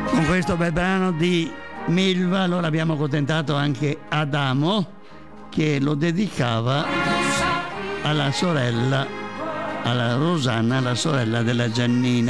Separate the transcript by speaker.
Speaker 1: Con questo bel brano di Milva lo abbiamo accontentato anche Adamo, che lo dedicava alla sorella, alla Rosanna, la sorella della Giannina.